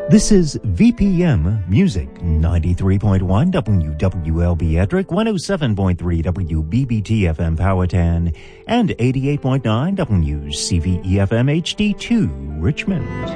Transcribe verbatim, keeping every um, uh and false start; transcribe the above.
This is V P M Music, ninety-three point one W W L B Ettrick, one oh seven point three W B B T F M Powhatan, and eighty-eight point nine W C V E F M H D two Richmond.